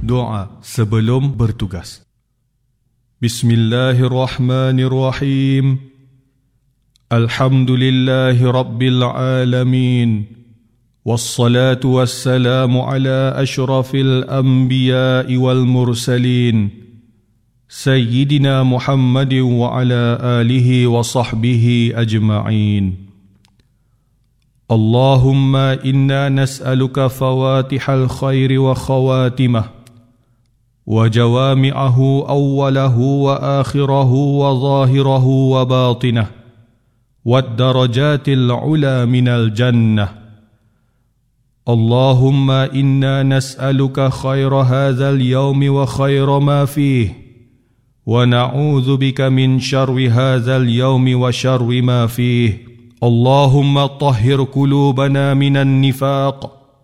doa sebelum bertugas. Bismillahirrahmanirrahim. Alhamdulillahi Rabbil Alamin. Wassalatu wassalamu ala ashrafil anbiya'i wal mursalin. Sayyidina Muhammadin wa ala alihi wa sahbihi ajma'in. Allahumma inna nas'aluka fawatihal khairi wa khawatimah, wa jawami'ahu awwalahu wa akhirahu wa zahirahu wa batinah, والدرجات العلى من الجنة. اللهم إنا نسألك خير هذا اليوم وخير ما فيه، ونعوذ بك من شر هذا اليوم وشر ما فيه. اللهم طهر قلوبنا من النفاق،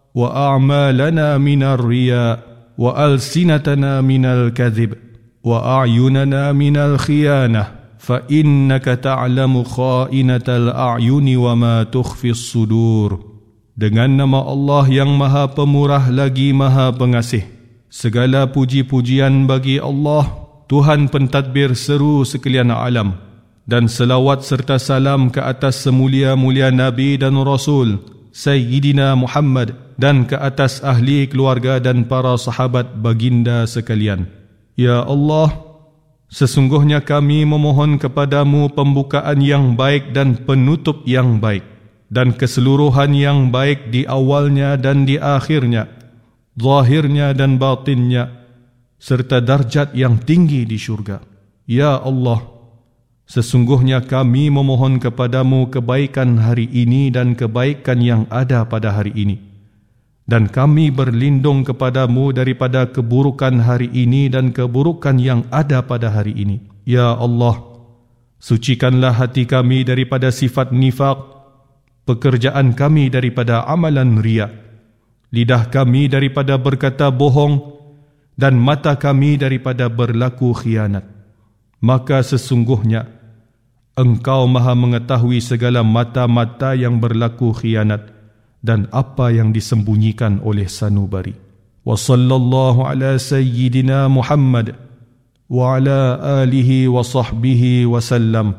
وأعمالنا من الرياء، وألسنتنا من الكذب، وأعيننا من الخيانة، فإنك تعلم خائنة الأعين وما تخفي الصدور. Dengan nama Allah yang Maha Pemurah lagi Maha Pengasih. Segala puji-pujian bagi Allah, Tuhan pentadbir seru sekalian alam. Dan selawat serta salam ke atas semulia-mulia Nabi dan Rasul Sayyidina Muhammad, dan ke atas ahli keluarga dan para sahabat baginda sekalian. Ya Allah, sesungguhnya kami memohon kepadamu pembukaan yang baik dan penutup yang baik, dan keseluruhan yang baik di awalnya dan di akhirnya, zahirnya dan batinnya, serta darjat yang tinggi di syurga. Ya Allah, sesungguhnya kami memohon kepadamu kebaikan hari ini dan kebaikan yang ada pada hari ini. Dan kami berlindung kepadamu daripada keburukan hari ini dan keburukan yang ada pada hari ini. Ya Allah, sucikanlah hati kami daripada sifat nifaq, pekerjaan kami daripada amalan riya, lidah kami daripada berkata bohong, dan mata kami daripada berlaku khianat. Maka sesungguhnya Engkau Maha mengetahui segala mata-mata yang berlaku khianat dan apa yang disembunyikan oleh sanubari. Wa sallallahu ala sayyidina Muhammad wa ala alihi wa sahbihi wa sallam.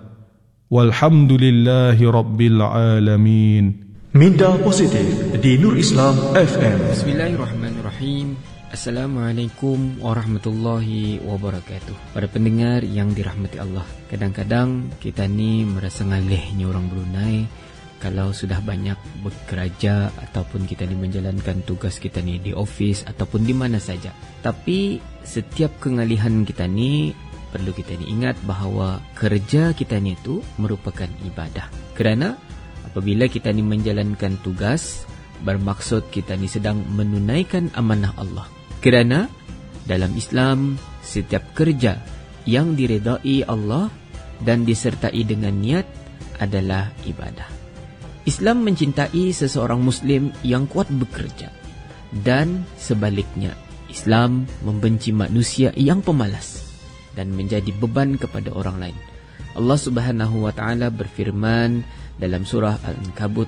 Walhamdulillahi rabbil alamin. Minda positif di Nur Islam FM. Bismillahirrahmanirrahim. Assalamualaikum warahmatullahi wabarakatuh. Para pendengar yang dirahmati Allah, kadang-kadang kita ni merasa ngalihnya orang Brunei kalau sudah banyak bekerja ataupun kita ni menjalankan tugas kita ni di office ataupun di mana saja. Tapi setiap kengalihan kita ni perlu kita ni ingat bahawa kerja kita ni itu merupakan ibadah. Kerana apabila kita ni menjalankan tugas, bermaksud kita ni sedang menunaikan amanah Allah. Kerana dalam Islam, setiap kerja yang diredai Allah dan disertai dengan niat adalah ibadah. Islam mencintai seseorang Muslim yang kuat bekerja, dan sebaliknya Islam membenci manusia yang pemalas dan menjadi beban kepada orang lain. Allah Subhanahu wa taala berfirman dalam surah Al-Ankabut